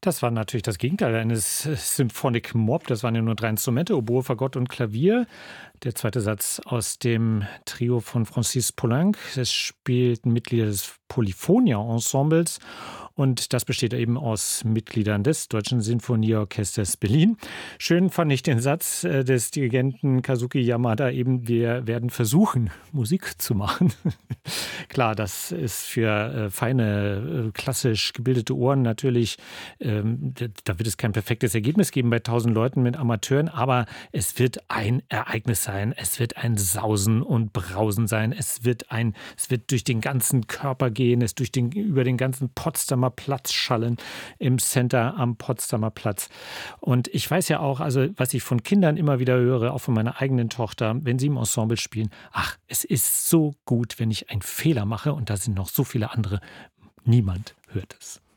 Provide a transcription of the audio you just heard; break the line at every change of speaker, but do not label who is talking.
Das war natürlich das Gegenteil eines Symphonic Mob. Das waren ja nur 3 Instrumente, Oboe, Fagott und Klavier. Der zweite Satz aus dem Trio von Francis Poulenc. Es spielten Mitglieder des Polyphonia-Ensembles und das besteht eben aus Mitgliedern des Deutschen Sinfonieorchesters Berlin. Schön fand ich den Satz des Dirigenten Kazuki Yamada eben: Wir werden versuchen, Musik zu machen. Klar, das ist für feine, klassisch gebildete Ohren natürlich, da wird es kein perfektes Ergebnis geben bei 1.000 Leuten mit Amateuren, aber es wird ein Ereignis sein. Es wird ein Sausen und Brausen sein. Es wird durch den ganzen Körper gehen, über den ganzen Potsdamer Platz schallen, im Center am Potsdamer Platz. Und ich weiß ja auch, also was ich von Kindern immer wieder höre, auch von meiner eigenen Tochter, wenn sie im Ensemble spielen: Ach, es ist so gut, wenn ich einen Fehler mache und da sind noch so viele andere. Niemand hört es.